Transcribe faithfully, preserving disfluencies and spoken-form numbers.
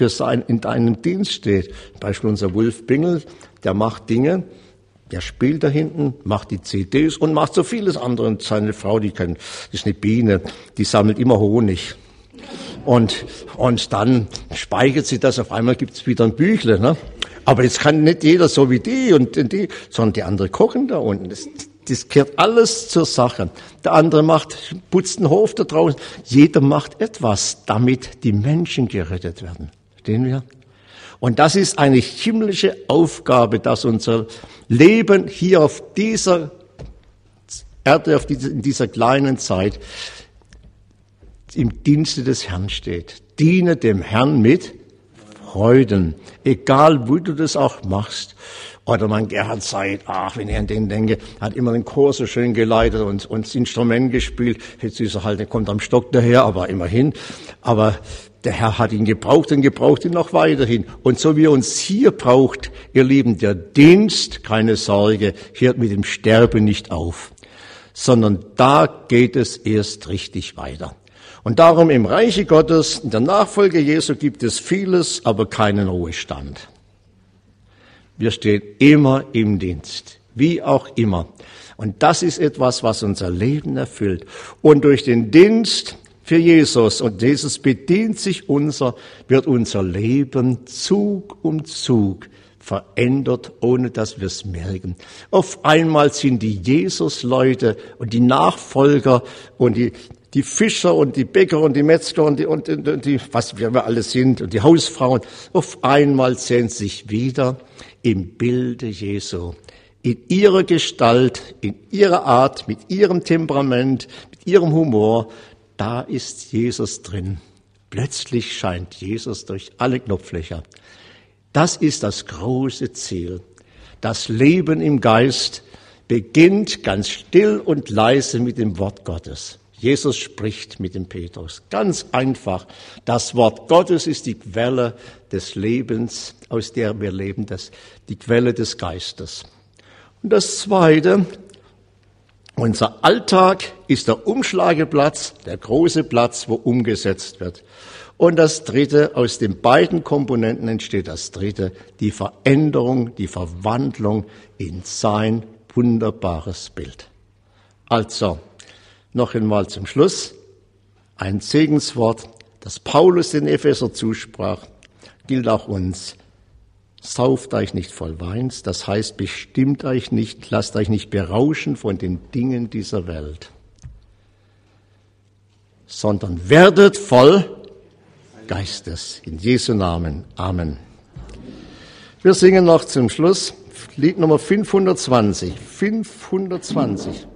für sein, in deinem Dienst steht. Zum Beispiel unser Wolf Bingel, der macht Dinge, der spielt da hinten, macht die C Ds und macht so vieles andere. Und seine Frau, die kann, die ist eine Biene, die sammelt immer Honig. Und, und dann speichert sie das, auf einmal gibt's wieder ein Büchle, ne? Aber jetzt kann nicht jeder so wie die und die, sondern die andere kochen da unten. Das, das gehört alles zur Sache. Der andere macht, putzt den Hof da draußen. Jeder macht etwas, damit die Menschen gerettet werden. Verstehen wir? Und das ist eine himmlische Aufgabe, dass unser Leben hier auf dieser Erde, auf dieser, in dieser kleinen Zeit im Dienste des Herrn steht. Diene dem Herrn mit Freuden. Egal, wo du das auch machst. Oder mein Gerhard Seid, ach, wenn ich an den denke, hat immer den Chor so schön geleitet und, und das Instrument gespielt. Jetzt ist er halt, der kommt am Stock daher, aber immerhin. Aber der Herr hat ihn gebraucht und gebraucht ihn noch weiterhin. Und so wie er uns hier braucht, ihr Lieben, der Dienst, keine Sorge, hört mit dem Sterben nicht auf. Sondern da geht es erst richtig weiter. Und darum im Reiche Gottes, in der Nachfolge Jesu gibt es vieles, aber keinen Ruhestand. Wir stehen immer im Dienst, wie auch immer. Und das ist etwas, was unser Leben erfüllt. Und durch den Dienst für Jesus, und Jesus bedient sich unser, wird unser Leben Zug um Zug verändert, ohne dass wir es merken. Auf einmal sind die Jesus-Leute und die Nachfolger und die Die Fischer und die Bäcker und die Metzger und die, und, und die, was wir alle sind, und die Hausfrauen, auf einmal sehen sich wieder im Bilde Jesu. In ihrer Gestalt, in ihrer Art, mit ihrem Temperament, mit ihrem Humor, da ist Jesus drin. Plötzlich scheint Jesus durch alle Knopflöcher. Das ist das große Ziel. Das Leben im Geist beginnt ganz still und leise mit dem Wort Gottes. Jesus spricht mit dem Petrus. Ganz einfach. Das Wort Gottes ist die Quelle des Lebens, aus der wir leben, das, die Quelle des Geistes. Und das Zweite, unser Alltag ist der Umschlageplatz, der große Platz, wo umgesetzt wird. Und das Dritte, aus den beiden Komponenten entsteht das Dritte, die Veränderung, die Verwandlung in sein wunderbares Bild. Also, noch einmal zum Schluss ein Segenswort, das Paulus den Epheser zusprach, gilt auch uns. Sauft euch nicht voll Weins, das heißt, bestimmt euch nicht, lasst euch nicht berauschen von den Dingen dieser Welt, sondern werdet voll Geistes. In Jesu Namen. Amen. Wir singen noch zum Schluss Lied Nummer fünfhundertzwanzig. fünfhundertzwanzig.